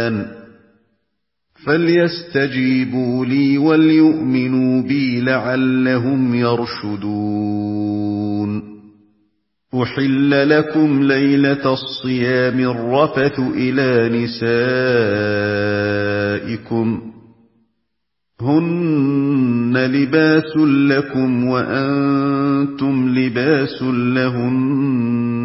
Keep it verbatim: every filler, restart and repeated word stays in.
الرحمن فليستجيبوا لي وليؤمنوا بي لعلهم يرشدون أحل لكم ليلة الصيام الرفث إلى نسائكم هن لباس لكم وأنتم لباس لهن